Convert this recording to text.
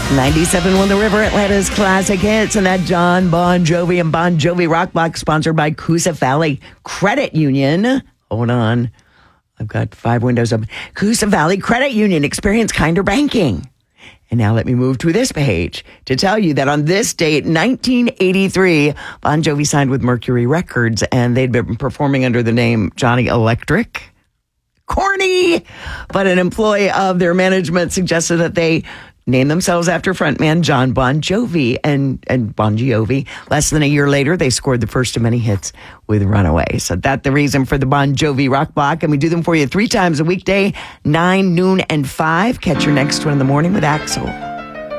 97 The River, Atlanta's classic hits, and that John Bon Jovi and Bon Jovi Rock Block, sponsored by Coosa Valley Credit Union. Hold on. I've got 5 windows open. Coosa Valley Credit Union, experience kinder banking. And now let me move to this page to tell you that on this date, 1983, Bon Jovi signed with Mercury Records, and they'd been performing under the name Johnny Electric. Corny! But an employee of their management suggested that they name themselves after frontman John Bon Jovi and Bon Jovi. Less than a year later, they scored the first of many hits with Runaway. So that's the reason for the Bon Jovi Rock Block. And we do them for you 3 times a weekday, 9, noon, and 5. Catch your next one in the morning with Axel.